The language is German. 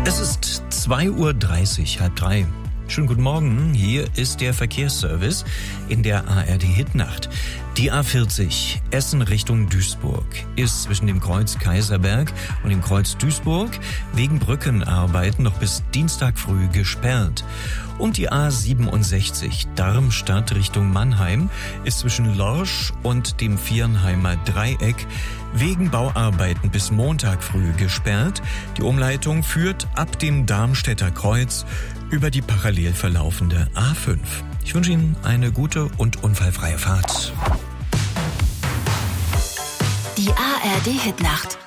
Es ist 2:30 Uhr, halb drei. Schönen guten Morgen, hier ist der Verkehrsservice in der ARD Hitnacht. Die A40 Essen Richtung Duisburg ist zwischen dem Kreuz Kaiserberg und dem Kreuz Duisburg wegen Brückenarbeiten noch bis Dienstag früh gesperrt. Und die A67 Darmstadt Richtung Mannheim ist zwischen Lorsch und dem Viernheimer Dreieck wegen Bauarbeiten bis Montag früh gesperrt. Die Umleitung führt ab dem Darmstädter Kreuz über die parallel verlaufende A5. Ich wünsche Ihnen eine gute und unfallfreie Fahrt. Die ARD Hitnacht.